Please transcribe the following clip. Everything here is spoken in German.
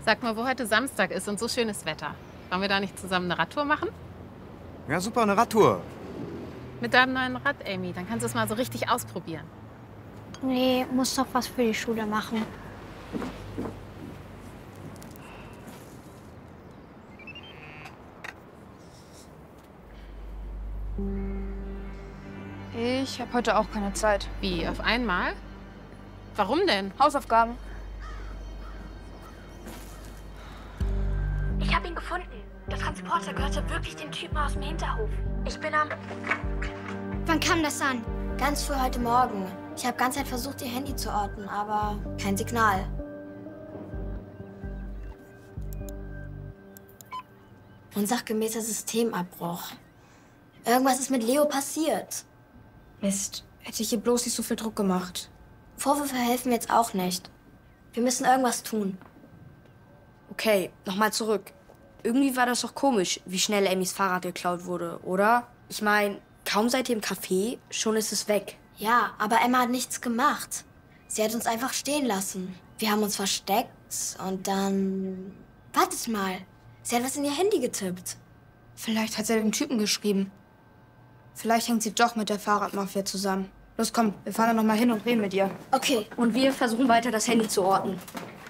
Sag mal, wo heute Samstag ist und so schönes Wetter. Wollen wir da nicht zusammen eine Radtour machen? Ja, super, eine Radtour. Mit deinem neuen Rad, Amy. Dann kannst du es mal so richtig ausprobieren. Nee, muss doch was für die Schule machen. Ich habe heute auch keine Zeit. Wie, auf einmal? Warum denn? Hausaufgaben. Ich habe ihn gefunden. Der Transporter gehörte wirklich dem Typen aus dem Hinterhof. Ich bin am... Wann kam das an? Ganz früh heute Morgen. Ich habe ganze Zeit versucht, ihr Handy zu orten, aber kein Signal. Unsachgemäßer Systemabbruch. Irgendwas ist mit Leo passiert. Mist, hätte ich ihr bloß nicht so viel Druck gemacht. Vorwürfe helfen jetzt auch nicht. Wir müssen irgendwas tun. Okay, nochmal zurück. Irgendwie war das doch komisch, wie schnell Amys Fahrrad geklaut wurde, oder? Ich meine, kaum seid ihr im Café, schon ist es weg. Ja, aber Emma hat nichts gemacht. Sie hat uns einfach stehen lassen. Wir haben uns versteckt und dann... Wartet mal. Sie hat was in ihr Handy getippt. Vielleicht hat sie dem Typen geschrieben. Vielleicht hängt sie doch mit der Fahrradmafia zusammen. Los, komm, wir fahren da noch mal hin und reden mit ihr. Okay. Und wir versuchen weiter, das Handy zu orten.